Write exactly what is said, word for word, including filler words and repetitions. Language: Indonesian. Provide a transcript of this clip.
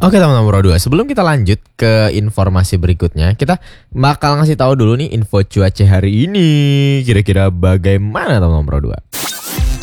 Oke teman-teman Pro dua, sebelum kita lanjut ke informasi berikutnya, kita bakal ngasih tahu dulu nih info cuaca hari ini. Kira-kira bagaimana teman-teman Pro dua?